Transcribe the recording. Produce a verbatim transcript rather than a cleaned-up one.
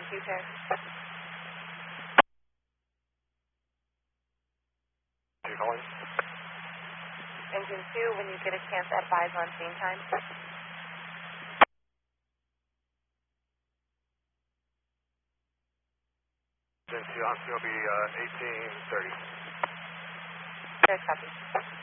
two pair. Are you calling? Engine two, when you get a chance, advise on scene time. Engine two on scene will be uh, eighteen thirty. There's copy.